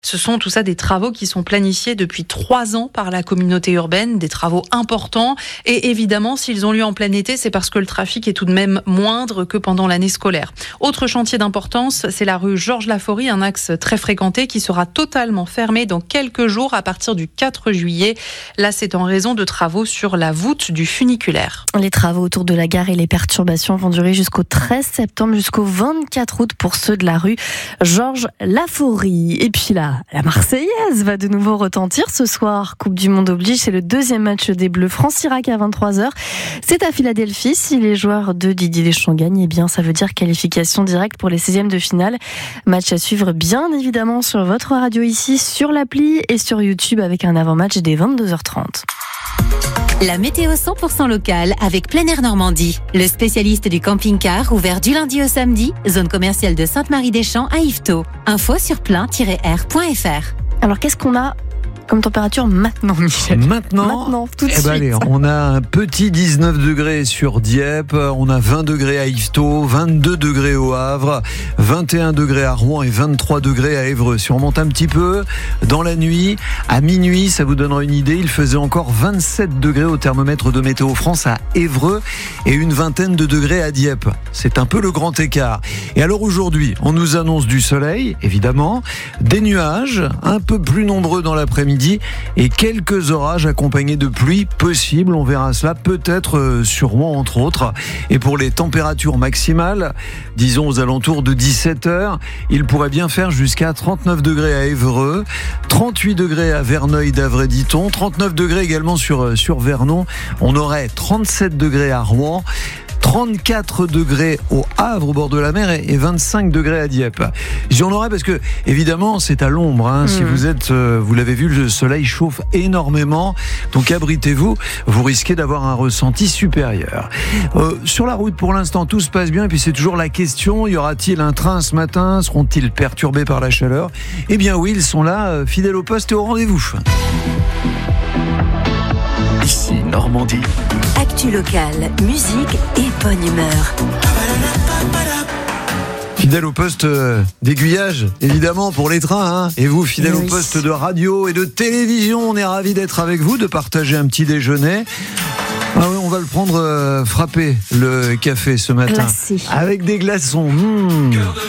Ce sont tout ça des travaux qui sont planifiés depuis 3 ans par la communauté urbaine, des travaux importants. Et évidemment, s'ils ont lieu en plein été, c'est parce que le trafic est tout de même moindre que pendant l'année scolaire. Autre chantier d'importance, c'est la rue Georges Laforie, un axe très fréquenté qui sera totalement fermé dans quelques jours à partir du 4 juillet. Là, c'est en raison de travaux sur la voûte du funiculaire. Les travaux autour de la gare et les perturbations vont durer jusqu'au 13 septembre, jusqu'au 24 août pour ceux de la rue Georges Laforie. Et puis là, la Marseillaise va de nouveau retentir ce soir. Coupe du Monde oblige, c'est le deuxième match des Bleus. France-Irak à 23h. C'est à Philadelphie. Si les joueurs de Didier Deschamps gagnent, eh bien, ça veut dire qualification directe pour les 16e de finale. Match à suivre bien évidemment sur votre radio ici, sur l'appli et sur YouTube avec un avant-match dès 22h30. La météo 100% locale avec Plein Air Normandie. Le spécialiste du camping-car ouvert du lundi au samedi, zone commerciale de Sainte-Marie-des-Champs à Yvetot. Info sur plein-air.fr. Alors qu'est-ce qu'on a comme température maintenant, Michel? Maintenant, tout de suite. Allez, on a un petit 19 degrés sur Dieppe, on a 20 degrés à Yvetot, 22 degrés au Havre, 21 degrés à Rouen et 23 degrés à Évreux. Si on remonte un petit peu, dans la nuit, à minuit, ça vous donnera une idée, il faisait encore 27 degrés au thermomètre de Météo France à Évreux et une vingtaine de degrés à Dieppe. C'est un peu le grand écart. Et alors aujourd'hui, on nous annonce du soleil, évidemment, des nuages, un peu plus nombreux dans l'après-midi, et quelques orages accompagnés de pluie possibles. On verra cela peut-être sur Rouen entre autres. Et pour les températures maximales, disons aux alentours de 17h, il pourrait bien faire jusqu'à 39 degrés à Évreux, 38 degrés à Verneuil-d'Avray-Ditton, 39 degrés également sur Vernon. On aurait 37 degrés à Rouen, 34 degrés au Havre au bord de la mer et 25 degrés à Dieppe. J'en aurais parce que évidemment c'est à l'ombre. Si vous êtes, vous l'avez vu, le soleil chauffe énormément. Donc abritez-vous, vous risquez d'avoir un ressenti supérieur. Sur la route pour l'instant tout se passe bien et puis c'est toujours la question, y aura-t-il un train ce matin? Seront-ils perturbés par la chaleur? Eh bien oui, ils sont là, fidèles au poste et au rendez-vous. Ici Normandie. Actu locale, musique et bonne humeur. Fidèle au poste d'aiguillage, évidemment, pour les trains. Et vous, fidèle au poste de radio et de télévision, on est ravis d'être avec vous, de partager un petit déjeuner. Ah oui, on va le prendre frappé, le café ce matin. Glacé. Avec des glaçons.